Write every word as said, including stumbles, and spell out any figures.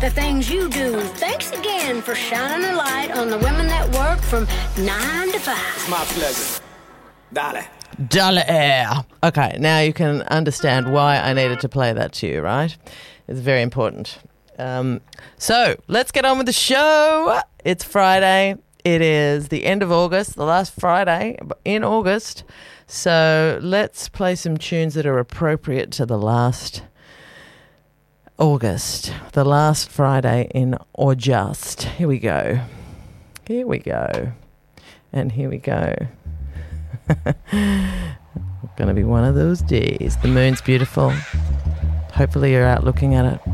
the things you do. Thanks again for shining a light on the women that work from nine to five. It's my pleasure. Dale. Dale air. Okay, now you can understand why I needed to play that to you, right? It's very important. Um, so, let's get on with the show. It's Friday. It is the end of August, the last Friday in August. So, let's play some tunes that are appropriate to the last August, the last Friday in August. Here we go. Here we go. And here we go. Going to be one of those days. The moon's beautiful. Hopefully you're out looking at it.